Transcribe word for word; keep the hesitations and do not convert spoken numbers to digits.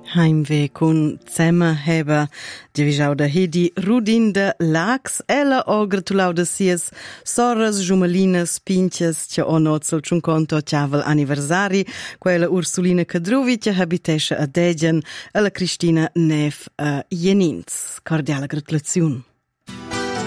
Heimweh con zusammen heba di visau da hedi Rudin de Lax ella o gratulau de sies sorras jumelinas pinches che o nozel chun conto ciavel anniversari quella Ursulina Cadruvi che habitesce a Degen alla Cristina Nef a Jenins. Cordiale gratulazione.